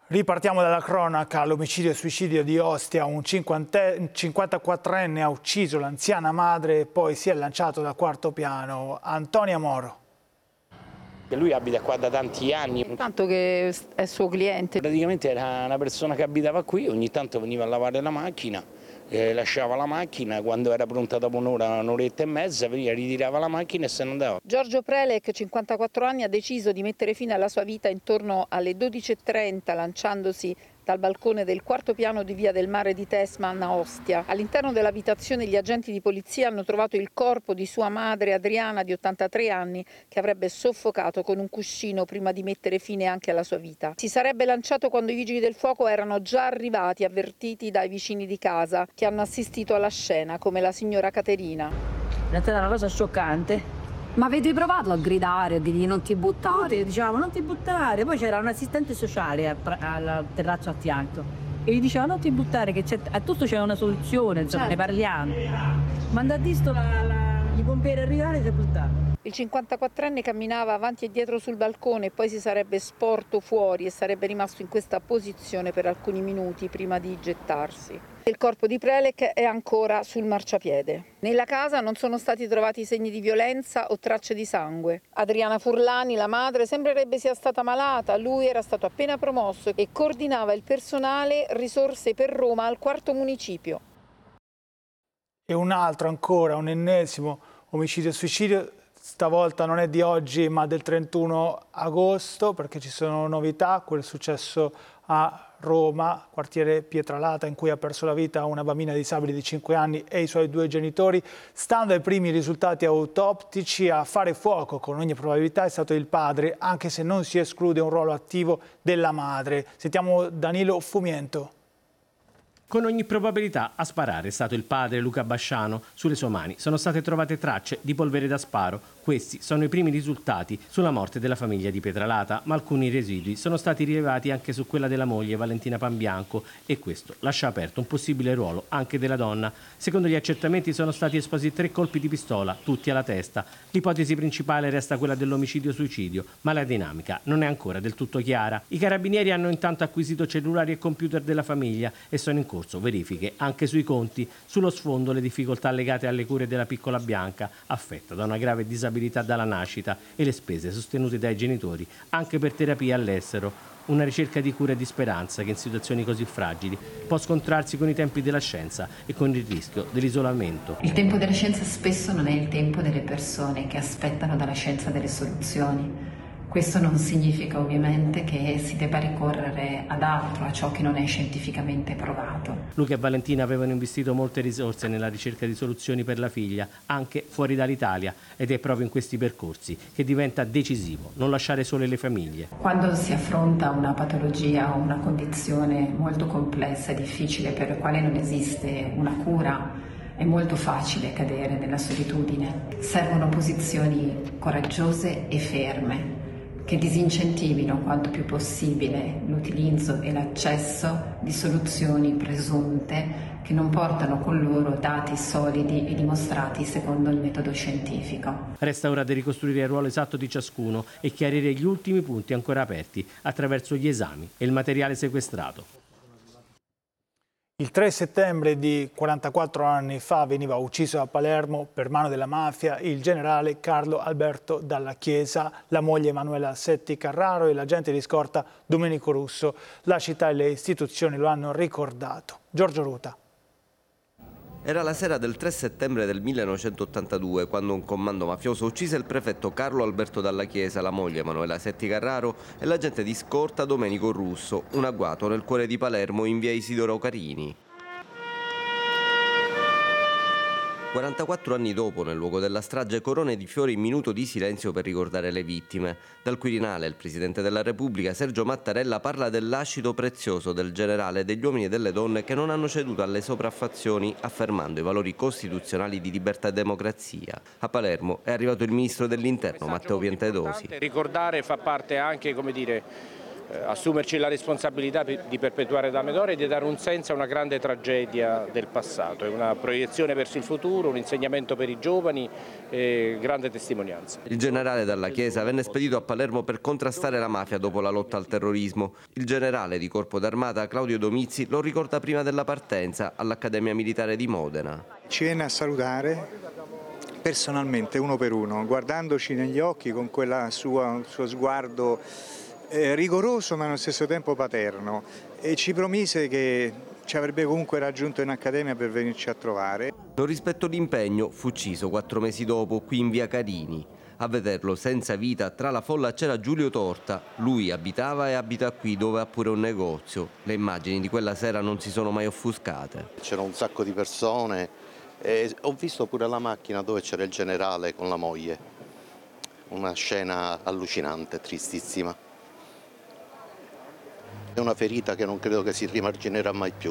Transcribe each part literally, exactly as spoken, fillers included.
Ripartiamo dalla cronaca. L'omicidio e suicidio di Ostia. Un cinquantaquattrenne ha ucciso l'anziana madre e poi si è lanciato dal quarto piano. Antonia Moro. Lui abita qua da tanti anni. Tanto che è suo cliente. Praticamente era una persona che abitava qui, ogni tanto veniva a lavare la macchina, eh, lasciava la macchina, quando era pronta dopo un'ora, un'oretta e mezza, veniva, ritirava la macchina e se ne andava. Giorgio Prelec, cinquantaquattro anni, ha deciso di mettere fine alla sua vita intorno alle dodici e trenta, lanciandosi dal balcone del quarto piano di Via del Mare di Tesman a Ostia. All'interno dell'abitazione gli agenti di polizia hanno trovato il corpo di sua madre Adriana, di ottantatré anni, che avrebbe soffocato con un cuscino prima di mettere fine anche alla sua vita. Si sarebbe lanciato quando i vigili del fuoco erano già arrivati, avvertiti dai vicini di casa, che hanno assistito alla scena, come la signora Caterina. È stata una cosa scioccante. Ma avete provato a gridare, a dirgli non ti buttare? Dicevamo non ti buttare, poi c'era un assistente sociale al terrazzo a fianco e gli diceva non ti buttare, che a tutto c'è una soluzione, insomma, certo. Ne parliamo. Quando ha visto la, la, i pompieri arrivare si è buttato. Il cinquantaquattrenne camminava avanti e dietro sul balcone e poi si sarebbe sporto fuori e sarebbe rimasto in questa posizione per alcuni minuti prima di gettarsi. Il corpo di Prelec è ancora sul marciapiede. Nella casa non sono stati trovati segni di violenza o tracce di sangue. Adriana Furlani, la madre, sembrerebbe sia stata malata. Lui era stato appena promosso e coordinava il personale risorse per Roma al quarto municipio. E un altro ancora, un ennesimo omicidio e suicidio. Stavolta non è di oggi ma del trentuno agosto, perché ci sono novità. Quello è successo a Roma, quartiere Pietralata, in cui ha perso la vita una bambina disabile di cinque anni e i suoi due genitori. Stando ai primi risultati autoptici, a fare fuoco con ogni probabilità è stato il padre, anche se non si esclude un ruolo attivo della madre. Sentiamo Danilo Fumiento. Con ogni probabilità a sparare è stato il padre Luca Basciano. Sulle sue mani sono state trovate tracce di polvere da sparo. Questi sono i primi risultati sulla morte della famiglia di Pietralata, ma alcuni residui sono stati rilevati anche su quella della moglie Valentina Panbianco e questo lascia aperto un possibile ruolo anche della donna. Secondo gli accertamenti sono stati esposti tre colpi di pistola, tutti alla testa. L'ipotesi principale resta quella dell'omicidio-suicidio, ma la dinamica non è ancora del tutto chiara. I carabinieri hanno intanto acquisito cellulari e computer della famiglia e sono in corso verifiche anche sui conti. Sullo sfondo le difficoltà legate alle cure della piccola Bianca, affetta da una grave disabilità dalla nascita, e le spese sostenute dai genitori anche per terapie all'estero. Una ricerca di cura e di speranza che in situazioni così fragili può scontrarsi con i tempi della scienza e con il rischio dell'isolamento. Il tempo della scienza spesso non è il tempo delle persone che aspettano dalla scienza delle soluzioni. Questo non significa ovviamente che si debba ricorrere ad altro, a ciò che non è scientificamente provato. Luca e Valentina avevano investito molte risorse nella ricerca di soluzioni per la figlia, anche fuori dall'Italia, ed è proprio in questi percorsi che diventa decisivo non lasciare sole le famiglie. Quando si affronta una patologia o una condizione molto complessa e difficile per la quale non esiste una cura, è molto facile cadere nella solitudine. Servono posizioni coraggiose e ferme, che disincentivino quanto più possibile l'utilizzo e l'accesso di soluzioni presunte che non portano con loro dati solidi e dimostrati secondo il metodo scientifico. Resta ora di ricostruire il ruolo esatto di ciascuno e chiarire gli ultimi punti ancora aperti attraverso gli esami e il materiale sequestrato. Il tre settembre di quarantaquattro anni fa veniva ucciso a Palermo per mano della mafia il generale Carlo Alberto Dalla Chiesa, la moglie Emanuela Setti Carraro e l'agente di scorta Domenico Russo. La città e le istituzioni lo hanno ricordato. Giorgio Ruta. Era la sera del tre settembre del millenovecentottantadue quando un comando mafioso uccise il prefetto Carlo Alberto Dalla Chiesa, la moglie Emanuela Setti Carraro e l'agente di scorta Domenico Russo, un agguato nel cuore di Palermo in via Isidoro Carini. quarantaquattro anni dopo, nel luogo della strage, corone di fiori in minuto di silenzio per ricordare le vittime. Dal Quirinale il Presidente della Repubblica, Sergio Mattarella, parla dell'ascito prezioso del generale e degli uomini e delle donne che non hanno ceduto alle sopraffazioni, affermando i valori costituzionali di libertà e democrazia. A Palermo è arrivato il Ministro dell'Interno, Matteo Piantedosi. Ricordare fa parte anche, come dire, eh, assumerci la responsabilità di perpetuare la memoria e di dare un senso a una grande tragedia del passato. È una proiezione verso il futuro, un insegnamento per i giovani, eh, grande testimonianza. Il generale Dalla Chiesa venne spedito a Palermo per contrastare la mafia dopo la lotta al terrorismo. Il generale di Corpo d'Armata Claudio Domizzi lo ricorda prima della partenza all'Accademia Militare di Modena. Ci venne a salutare personalmente, uno per uno, guardandoci negli occhi con quel suo, suo sguardo eh, rigoroso ma allo stesso tempo paterno, e ci promise che ci avrebbe comunque raggiunto in accademia per venirci a trovare. Non rispettò l'impegno, fu ucciso quattro mesi dopo qui in via Carini. A vederlo senza vita tra la folla c'era Giulio Torta. Lui abitava e abita qui, dove ha pure un negozio. Le immagini di quella sera non si sono mai offuscate. C'era un sacco di persone e ho visto pure la macchina dove c'era il generale con la moglie. Una scena allucinante, tristissima. È una ferita che non credo che si rimarginerà mai più.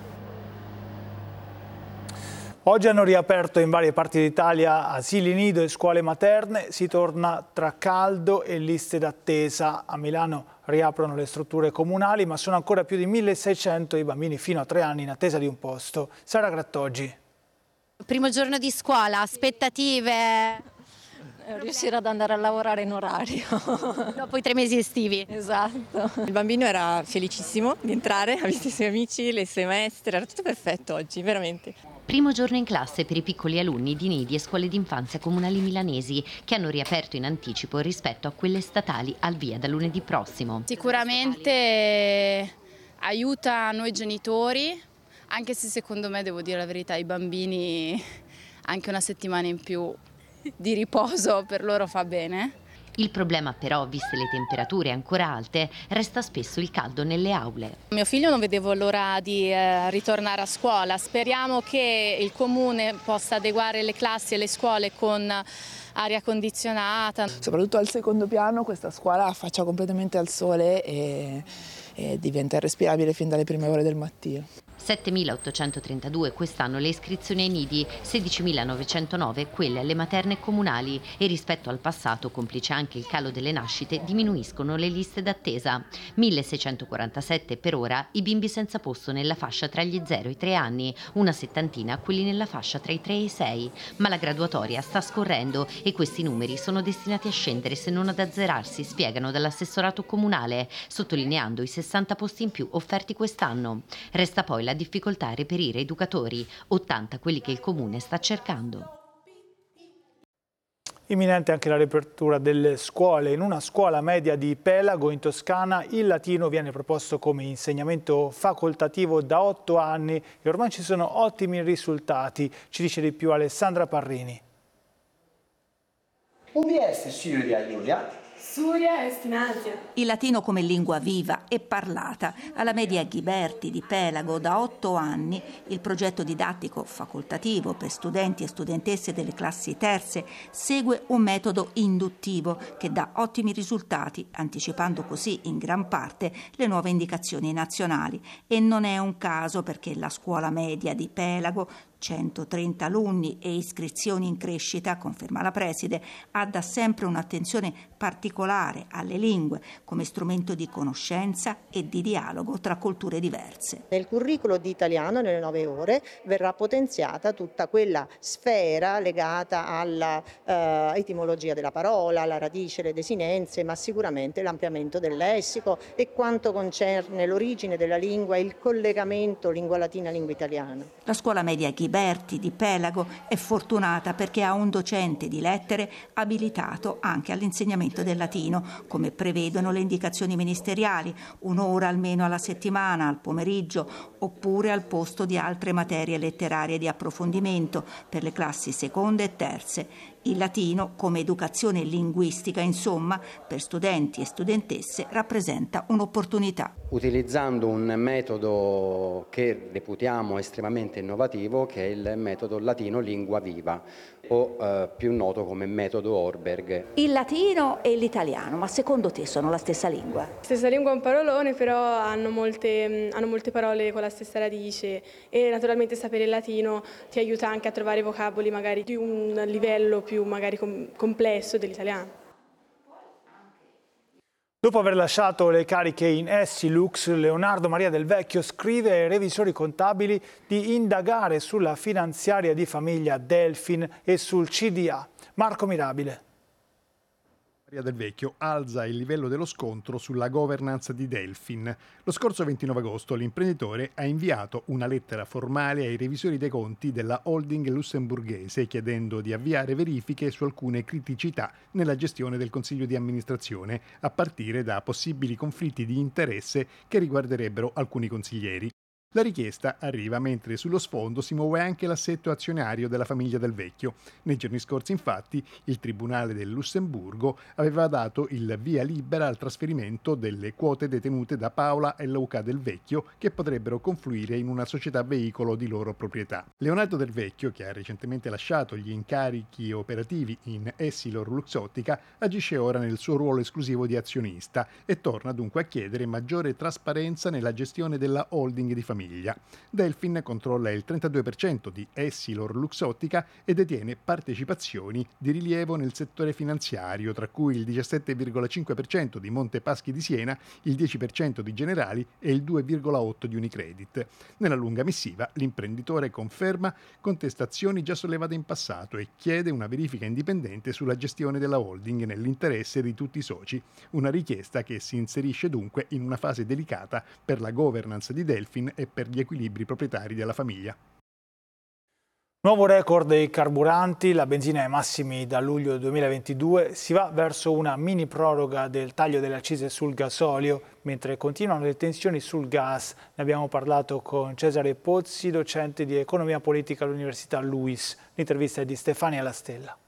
Oggi hanno riaperto in varie parti d'Italia asili nido e scuole materne, si torna tra caldo e liste d'attesa. A Milano riaprono le strutture comunali, ma sono ancora più di milleseicento i bambini fino a tre anni in attesa di un posto. Sara Grattoggi. Primo giorno di scuola, aspettative? Riuscire ad andare a lavorare in orario. Dopo i tre mesi estivi. Esatto. Il bambino era felicissimo di entrare, ha visto i suoi amici, le sue maestre, era tutto perfetto oggi, veramente. Primo giorno in classe per i piccoli alunni di nidi e scuole d'infanzia comunali milanesi, che hanno riaperto in anticipo rispetto a quelle statali al via da lunedì prossimo. Sicuramente aiuta noi genitori, anche se secondo me, devo dire la verità, i bambini anche una settimana in più di riposo per loro fa bene. Il problema però, viste le temperature ancora alte, resta spesso il caldo nelle aule. Mio figlio non vedevo l'ora di eh, ritornare a scuola. Speriamo che il comune possa adeguare le classi e le scuole con aria condizionata. Soprattutto al secondo piano questa scuola affaccia completamente al sole e, e diventa irrespirabile fin dalle prime ore del mattino. settemilaottocentotrentadue quest'anno le iscrizioni ai nidi, sedicimilanovecentonnove quelle alle materne comunali, e rispetto al passato, complice anche il calo delle nascite, diminuiscono le liste d'attesa. milleseicentoquarantasette per ora i bimbi senza posto nella fascia tra gli zero e i tre anni, una settantina quelli nella fascia tra i tre e i sei. Ma la graduatoria sta scorrendo e questi numeri sono destinati a scendere se non ad azzerarsi, spiegano dall'assessorato comunale, sottolineando i sessanta posti in più offerti quest'anno. Resta poi la difficoltà a reperire educatori, ottanta quelli che il comune sta cercando. Imminente anche la riapertura delle scuole. In una scuola media di Pelago, in Toscana, il latino viene proposto come insegnamento facoltativo da otto anni e ormai ci sono ottimi risultati. Ci dice di più Alessandra Parrini. U B S Siria Giulia. Surya Estinazia. Il latino come lingua viva e parlata. Alla media Ghiberti di Pelago da otto anni il progetto didattico facoltativo per studenti e studentesse delle classi terze segue un metodo induttivo che dà ottimi risultati, anticipando così in gran parte le nuove indicazioni nazionali. E non è un caso, perché la scuola media di Pelago, centotrenta alunni e iscrizioni in crescita, conferma la preside, ha da sempre un'attenzione particolare alle lingue come strumento di conoscenza e di dialogo tra culture diverse. Nel curriculum di italiano, nelle nove ore, verrà potenziata tutta quella sfera legata alla eh, etimologia della parola, alla radice, le desinenze, ma sicuramente l'ampliamento del lessico e quanto concerne l'origine della lingua e il collegamento lingua latina-lingua italiana. La scuola media Ghiberti di Pelago è fortunata perché ha un docente di lettere abilitato anche all'insegnamento del latino, come prevedono le indicazioni ministeriali, un'ora almeno alla settimana, al pomeriggio, oppure al posto di altre materie letterarie di approfondimento per le classi seconde e terze. Il latino come educazione linguistica, insomma, per studenti e studentesse rappresenta un'opportunità. Utilizzando un metodo che reputiamo estremamente innovativo, che è il metodo latino lingua viva, o eh, più noto come metodo Orberg. Il latino e l'italiano, ma secondo te sono la stessa lingua? Stessa lingua è un parolone, però hanno molte, hanno molte parole con la stessa radice e naturalmente sapere il latino ti aiuta anche a trovare vocaboli magari di un livello più magari com- complesso dell'italiano. Dopo aver lasciato le cariche in Essilux, Leonardo Maria Del Vecchio scrive ai revisori contabili di indagare sulla finanziaria di famiglia Delfin e sul C D A. Marco Mirabile. Maria Del Vecchio alza il livello dello scontro sulla governance di Delfin. Lo scorso ventinove agosto l'imprenditore ha inviato una lettera formale ai revisori dei conti della holding lussemburghese chiedendo di avviare verifiche su alcune criticità nella gestione del consiglio di amministrazione, a partire da possibili conflitti di interesse che riguarderebbero alcuni consiglieri. La richiesta arriva mentre sullo sfondo si muove anche l'assetto azionario della famiglia Del Vecchio. Nei giorni scorsi, infatti, il Tribunale del Lussemburgo aveva dato il via libera al trasferimento delle quote detenute da Paola e L U K Del Vecchio, che potrebbero confluire in una società veicolo di loro proprietà. Leonardo Del Vecchio, che ha recentemente lasciato gli incarichi operativi in Essilor Luxottica, agisce ora nel suo ruolo esclusivo di azionista e torna dunque a chiedere maggiore trasparenza nella gestione della holding di famiglia. Delfin controlla il trentadue per cento di Essilor Luxottica e detiene partecipazioni di rilievo nel settore finanziario, tra cui il diciassette virgola cinque per cento di Monte Paschi di Siena, il dieci per cento di Generali e il due virgola otto per cento di Unicredit. Nella lunga missiva l'imprenditore conferma contestazioni già sollevate in passato e chiede una verifica indipendente sulla gestione della holding nell'interesse di tutti i soci, una richiesta che si inserisce dunque in una fase delicata per la governance di Delfin e per gli equilibri proprietari della famiglia. Nuovo record dei carburanti, la benzina ai massimi da luglio duemilaventidue, si va verso una mini proroga del taglio delle accise sul gasolio, mentre continuano le tensioni sul gas. Ne abbiamo parlato con Cesare Pozzi, docente di economia politica all'Università LUISS. L'intervista è di Stefania La Stella.